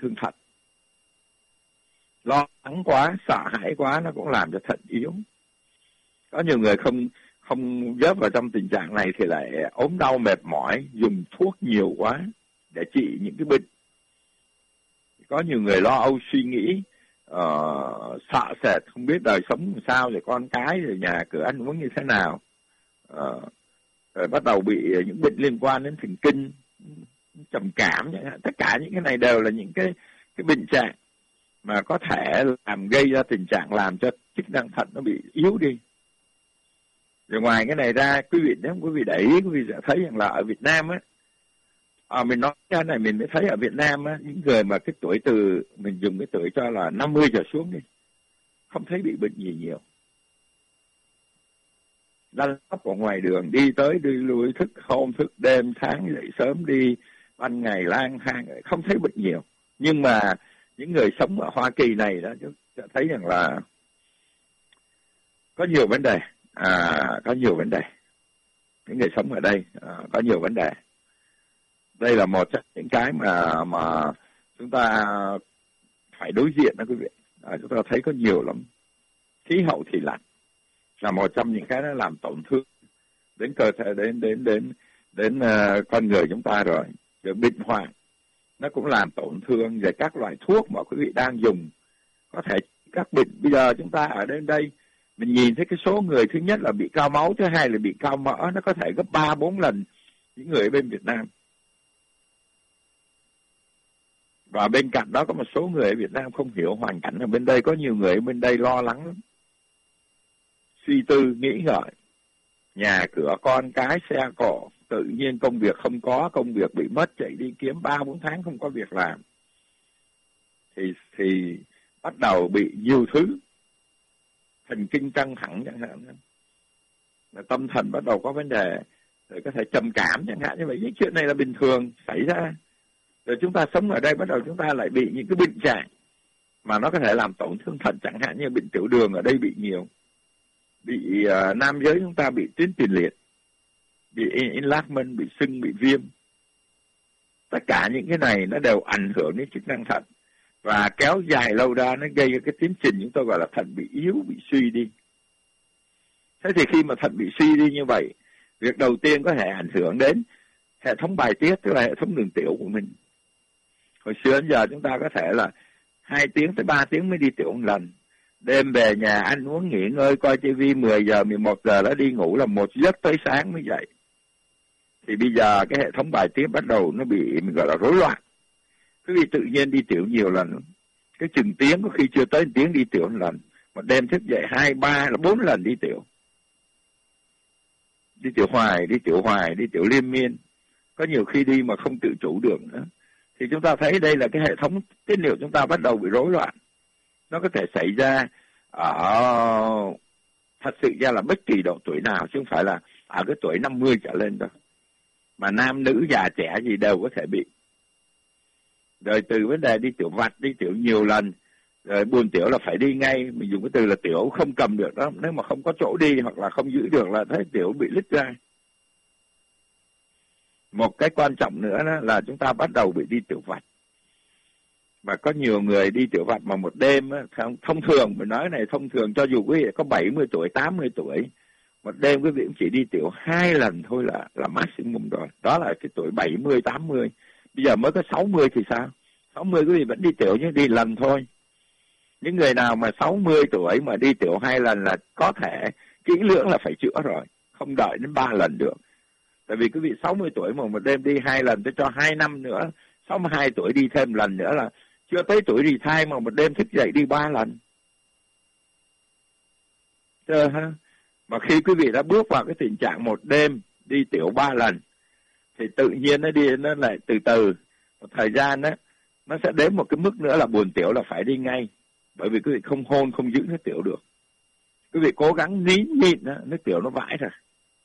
thương thận. Lo lắng quá, sợ hãi quá nó cũng làm cho thận yếu. Có nhiều người không dớp vào trong tình trạng này thì lại ốm đau mệt mỏi, dùng thuốc nhiều quá để trị những cái bệnh. Có nhiều người lo âu suy nghĩ, sợ sệt, không biết đời sống làm sao, rồi con cái, rồi nhà cửa ăn uống như thế nào. Rồi bắt đầu bị những bệnh liên quan đến thần kinh, trầm cảm chẳng hạn. Tất cả những cái này đều là những cái bệnh trạng mà có thể làm gây ra tình trạng làm cho chức năng thận nó bị yếu đi. Rồi ngoài cái này ra, quý vị nếu quý vị để ý, quý vị sẽ thấy rằng là ở Việt Nam á, mình nói cái này mình mới thấy ở Việt Nam á, những người mà cái tuổi từ, mình dùng cái tuổi cho là 50 trở xuống đi, không thấy bị bệnh gì nhiều. Lăn lóc ở ngoài đường, đi tới đi lui, thức hôm thức đêm, sáng dậy sớm đi, ban ngày lang thang, không thấy bệnh nhiều. Nhưng mà những người sống ở Hoa Kỳ này đó, chúng ta thấy rằng là có nhiều vấn đề, có nhiều vấn đề. Những người sống ở đây có nhiều vấn đề. Đây là một trong những cái mà chúng ta phải đối diện đó quý vị. Chúng ta thấy có nhiều lắm. Khí hậu thì lạnh là một trong những cái nó làm tổn thương đến cơ thể, đến con người chúng ta rồi. Rồi bệnh hoạn nó cũng làm tổn thương. Rồi các loại thuốc mà quý vị đang dùng có thể các bệnh. Bây giờ chúng ta ở đây mình nhìn thấy cái số người, thứ nhất là bị cao máu, thứ hai là bị cao mỡ, nó có thể gấp 3-4 lần những người ở bên Việt Nam. Và bên cạnh đó có một số người ở Việt Nam không hiểu hoàn cảnh ở bên đây. Có nhiều người ở bên đây lo lắng lắm, suy tư, nghĩ ngợi. Nhà cửa, con cái, xe cộ, tự nhiên công việc không có, công việc bị mất, chạy đi kiếm 3-4 tháng không có việc làm. Thì bắt đầu bị nhiều thứ. Thần kinh căng thẳng chẳng hạn. Tâm thần bắt đầu có vấn đề. Rồi có thể trầm cảm chẳng hạn. Như vậy những chuyện này là bình thường xảy ra. Rồi chúng ta sống ở đây bắt đầu chúng ta lại bị những cái bệnh trạng mà nó có thể làm tổn thương thận, chẳng hạn như bệnh tiểu đường ở đây bị nhiều. Bị nam giới chúng ta bị tuyến tiền liệt, bị enlargement, bị sưng, bị viêm. Tất cả những cái này nó đều ảnh hưởng đến chức năng thận. Và kéo dài lâu ra nó gây ra cái tiến trình chúng tôi gọi là thận bị yếu, bị suy đi. Thế thì khi mà thận bị suy đi như vậy, việc đầu tiên có thể ảnh hưởng đến hệ thống bài tiết, tức là hệ thống đường tiểu của mình. Hồi xưa đến giờ chúng ta có thể là 2 tiếng tới 3 tiếng mới đi tiểu một lần. Đêm về nhà ăn uống nghỉ ngơi, coi TV 10 giờ, 11 giờ đã đi ngủ, là một giấc tới sáng mới dậy. Thì bây giờ cái hệ thống bài tiết bắt đầu nó bị mình gọi là rối loạn. Quý vị tự nhiên đi tiểu nhiều lần. Cái chừng tiếng có khi chưa tới 1 tiếng đi tiểu một lần. Một đêm thức dậy 2, 3, 4 lần đi tiểu. Đi tiểu hoài, đi tiểu liên miên. Có nhiều khi đi mà không tự chủ được nữa. Thì chúng ta thấy đây là cái hệ thống tiết niệu chúng ta bắt đầu bị rối loạn. Nó có thể xảy ra thật sự ra là bất kỳ độ tuổi nào, chứ không phải là ở cái tuổi 50 trở lên đâu. Mà nam nữ già trẻ gì đều có thể bị. Rồi từ vấn đề đi tiểu vặt, đi tiểu nhiều lần, rồi buồn tiểu là phải đi ngay. Mình dùng cái từ là tiểu không cầm được đó. Nếu mà không có chỗ đi hoặc là không giữ được là thấy tiểu bị lít ra. Một cái quan trọng nữa đó là chúng ta bắt đầu bị đi tiểu vặt. Và có nhiều người đi tiểu vặt mà một đêm, thông thường, mình nói này thông thường, cho dù quý vị có 70 tuổi, 80 tuổi, một đêm quý vị cũng chỉ đi tiểu 2 lần thôi là maximum rồi. Đó là cái tuổi 70, 80. Bây giờ mới có 60 thì sao? 60 quý vị vẫn đi tiểu nhưng đi lần thôi. Những người nào mà 60 tuổi mà đi tiểu 2 lần là có thể kỹ lưỡng là phải chữa rồi. Không đợi đến 3 lần được. Tại vì quý vị 60 tuổi mà một đêm đi 2 lần, tôi cho 2 năm nữa, 62 tuổi đi thêm lần nữa là chưa tới tuổi đi thai mà một đêm thức dậy đi 3 lần. Chờ ha. Mà khi quý vị đã bước vào cái tình trạng một đêm đi tiểu 3 lần thì tự nhiên nó lại từ từ một thời gian đó, nó sẽ đến một cái mức nữa là buồn tiểu là phải đi ngay. Bởi vì quý vị không hôn, không giữ nước tiểu được. Quý vị cố gắng nín nhịn đó, nước tiểu nó vãi ra.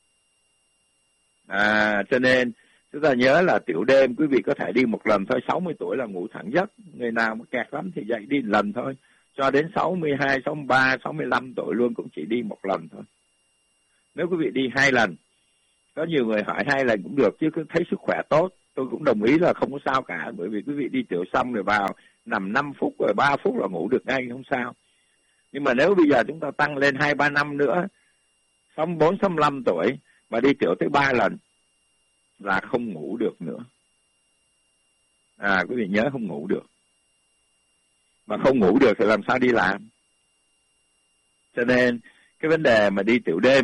Cho nên chúng ta nhớ là tiểu đêm quý vị có thể đi một lần thôi. 60 tuổi là ngủ thẳng giấc. Người nào mà kẹt lắm thì dậy đi lần thôi. Cho đến 62, 63, 65 tuổi luôn cũng chỉ đi một lần thôi. Nếu quý vị đi 2 lần, có nhiều người hỏi 2 lần cũng được chứ thấy sức khỏe tốt, tôi cũng đồng ý là không có sao cả. Bởi vì quý vị đi tiểu xong rồi vào nằm 5 phút rồi 3 phút là ngủ được ngay, không sao. Nhưng mà nếu bây giờ chúng ta tăng lên 2-3 năm nữa, 64, 65 tuổi mà đi tiểu tới 3 lần là không ngủ được nữa. Quý vị nhớ không ngủ được. Mà không ngủ được thì làm sao đi làm? Cho nên cái vấn đề mà đi tiểu đêm,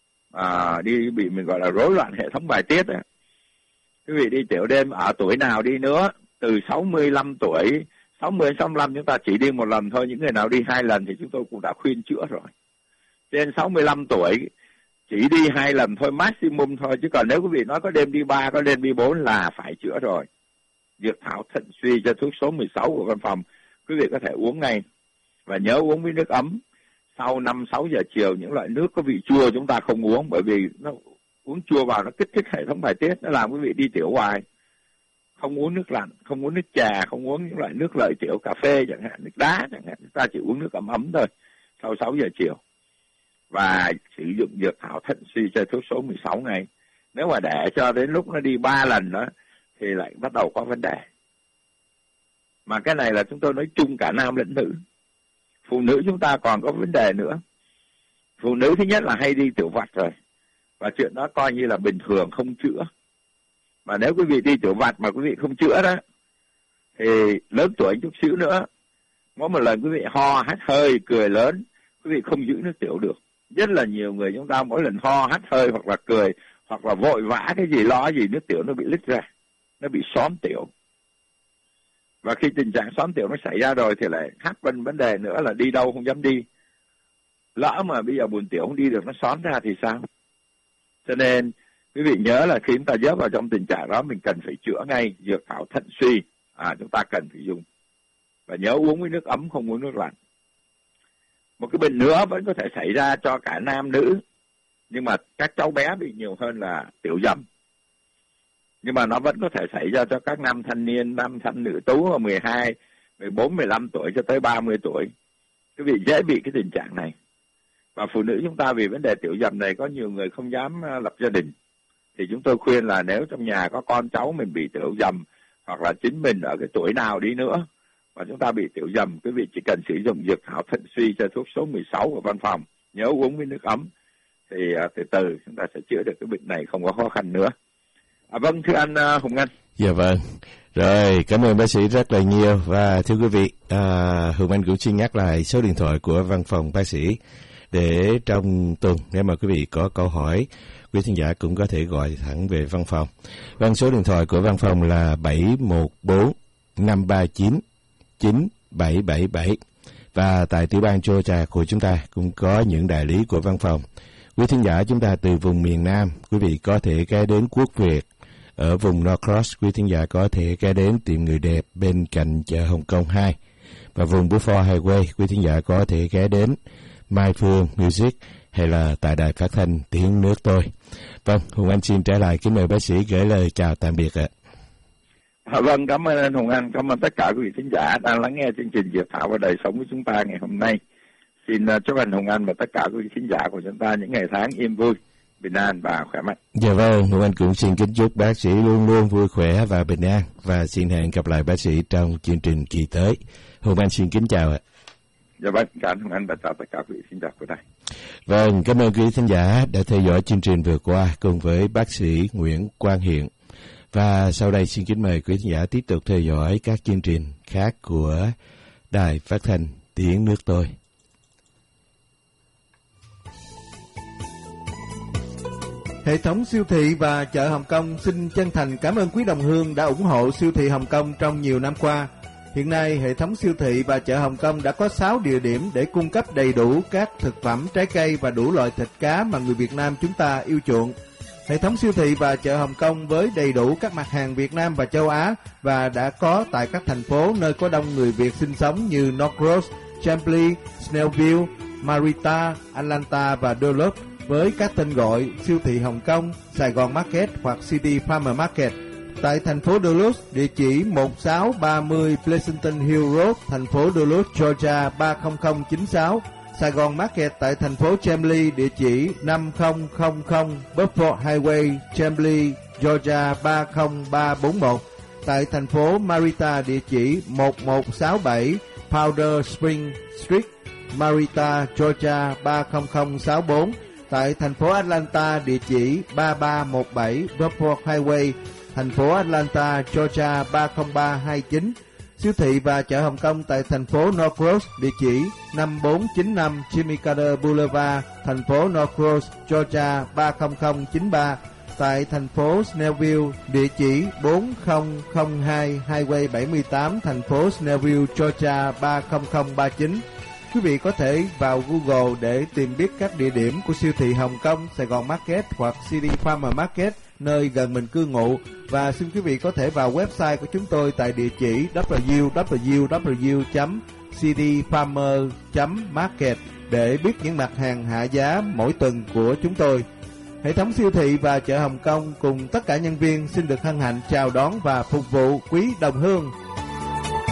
đi bị mình gọi là rối loạn hệ thống bài tiết ấy. Quý vị đi tiểu đêm ở tuổi nào đi nữa, từ 65 tuổi, 60 đến 65 chúng ta chỉ đi một lần thôi. Những người nào đi 2 lần thì chúng tôi cũng đã khuyên chữa rồi. Trên 65 tuổi chỉ đi 2 lần thôi, maximum thôi. Chứ còn nếu quý vị nói có đêm đi 3, có đêm đi 4 là phải chữa rồi. Dược thảo thận suy cho thuốc số 16 của văn phòng, quý vị có thể uống ngay. Và nhớ uống với nước ấm. Sau 5-6 giờ chiều, những loại nước có vị chua chúng ta không uống, bởi vì nó uống chua vào nó kích thích hệ thống bài tiết, nó làm quý vị đi tiểu hoài. Không uống nước lạnh, không uống nước trà, không uống những loại nước lợi tiểu, cà phê chẳng hạn, nước đá chẳng hạn. Chúng ta chỉ uống nước ấm ấm thôi sau 6 giờ chiều. Và sử dụng dược thảo thận suy cho thuốc số 16 ngày. Nếu mà để cho đến lúc nó đi 3 lần đó thì lại bắt đầu có vấn đề. Mà cái này là chúng tôi nói chung cả nam lẫn nữ. Phụ nữ chúng ta còn có vấn đề nữa. Phụ nữ thứ nhất là hay đi tiểu vặt rồi, và chuyện đó coi như là bình thường, không chữa. Mà nếu quý vị đi tiểu vặt mà quý vị không chữa đó, thì lớn tuổi chút xíu nữa, mỗi một lần quý vị ho, hắt hơi, cười lớn, quý vị không giữ nước tiểu được. Rất là nhiều người chúng ta mỗi lần ho, hắt hơi hoặc là cười, hoặc là vội vã cái gì lo gì, nước tiểu nó bị lít ra, nó bị xóm tiểu. Và khi tình trạng xóm tiểu nó xảy ra rồi thì lại hát vấn đề nữa là đi đâu không dám đi. Lỡ mà bây giờ buồn tiểu không đi được, nó xóm ra thì sao? Cho nên quý vị nhớ là khi chúng ta rớt vào trong tình trạng đó, mình cần phải chữa ngay. Dược thảo thận suy chúng ta cần phải dùng. Và nhớ uống với nước ấm, không uống nước lạnh. Một cái bệnh nữa vẫn có thể xảy ra cho cả nam nữ, nhưng mà các cháu bé bị nhiều hơn là tiểu dầm. Nhưng mà nó vẫn có thể xảy ra cho các nam thanh niên, nam thanh nữ tú ở 12, 14, 15 tuổi cho tới 30 tuổi. Quý vị dễ bị cái tình trạng này. Và phụ nữ chúng ta vì vấn đề tiểu dầm này có nhiều người không dám lập gia đình. Thì chúng tôi khuyên là nếu trong nhà có con cháu mình bị tiểu dầm, hoặc là chính mình ở cái tuổi nào đi nữa mà chúng ta bị tiểu dầm, quý vị chỉ cần sử dụng dược thảo thận suy cho thuốc số 16 của văn phòng, nhớ uống với nước ấm, thì từ từ chúng ta sẽ chữa được cái bệnh này, không có khó khăn nữa. Vâng, thưa anh Hùng Anh. Dạ vâng. Rồi, cảm ơn bác sĩ rất là nhiều. Và thưa quý vị, Hùng Anh cũng xin nhắc lại số điện thoại của văn phòng bác sĩ, để trong tuần nếu mà quý vị có câu hỏi, quý khán giả cũng có thể gọi thẳng về văn phòng. Vâng, số điện thoại của văn phòng là 714 539 9777. Và tại tiểu bang Georgia của chúng ta cũng có những đại lý của văn phòng. Quý khán giả chúng ta từ vùng miền Nam, quý vị có thể ghé đến Quốc Việt. Ở vùng Norcross, quý khán giả có thể ghé đến tiệm người đẹp bên cạnh chợ Hồng Kông 2. Và vùng Buffalo Highway, quý khán giả có thể ghé đến Mai Phương Music hay là tại đài phát thanh Tiếng Nước Tôi. Vâng, Hùng Anh xin trở lại, kính mời bác sĩ gửi lời chào tạm biệt ạ. Vâng, cảm ơn anh Hùng Anh, cảm ơn tất cả quý vị khán giả đang lắng nghe chương trình Dược Thảo và Đời Sống của chúng ta ngày hôm nay. Xin chúc anh Hùng Anh và tất cả quý vị khán giả của chúng ta những ngày tháng yên vui, bình an và khỏe mạnh. Dạ vâng, Hùng Anh cũng xin kính chúc bác sĩ luôn luôn vui khỏe và bình an, và xin hẹn gặp lại bác sĩ trong chương trình kỳ tới. Hùng Anh xin kính chào ạ. Dạ vâng, cảm ơn anh và chào tất cả quý vị khán giả của đây. Vâng, cảm ơn quý khán giả đã theo dõi chương trình vừa qua cùng với bác sĩ Nguyễn Quang Hiện. Và sau đây xin kính mời quý khán giả tiếp tục theo dõi các chương trình khác của đài phát thanh Tiếng Nước Tôi. Hệ thống siêu thị và chợ Hồng Kông xin chân thành cảm ơn quý đồng hương đã ủng hộ siêu thị Hồng Kông trong nhiều năm qua. Hiện nay, hệ thống siêu thị và chợ Hồng Kông đã có 6 địa điểm để cung cấp đầy đủ các thực phẩm, trái cây và đủ loại thịt cá mà người Việt Nam chúng ta yêu chuộng. Hệ thống siêu thị và chợ Hồng Kông với đầy đủ các mặt hàng Việt Nam và châu Á và đã có tại các thành phố nơi có đông người Việt sinh sống như Norcross, Chamblee, Snellville, Marietta, Atlanta và Duluth với các tên gọi siêu thị Hồng Kông, Sài Gòn Market hoặc City Farmer Market. Tại thành phố Duluth, địa chỉ 1630 Pleasanton Hill Road, thành phố Duluth, Georgia 30096. Sài Gòn Market tại thành phố Chamblee, địa chỉ 5000 Buffalo Highway, Chamblee, Georgia 30341. tại thành phố Marietta, địa chỉ 1167 Powder Spring Street, Marietta, Georgia 30064, tại thành phố Atlanta, địa chỉ 3317 Gulfport Highway, thành phố Atlanta, Georgia 30329. Siêu thị và chợ Hồng Kông tại thành phố Norcross, địa chỉ 5495 Jimmy Carter Boulevard, thành phố Norcross, Georgia 30093. Tại thành phố Snellville, địa chỉ 4002 Highway 78, thành phố Snellville, Georgia 30039. Quý vị có thể vào Google để tìm biết các địa điểm của siêu thị Hồng Kông, Sài Gòn Market hoặc CD Farmer Market nơi gần mình cư ngụ. Và xin quý vị có thể vào website của chúng tôi tại địa chỉ www.cdfarmer.market để biết những mặt hàng hạ giá mỗi tuần của chúng tôi. Hệ thống siêu thị và chợ Hồng Kông cùng tất cả nhân viên xin được hân hạnh chào đón và phục vụ quý đồng hương.